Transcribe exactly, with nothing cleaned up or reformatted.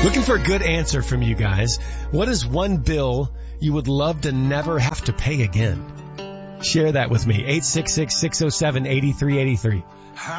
Looking for a good answer from you guys. What is one bill you would love to never have to pay again? Share that with me. eight six six, six oh seven, eight three eight three.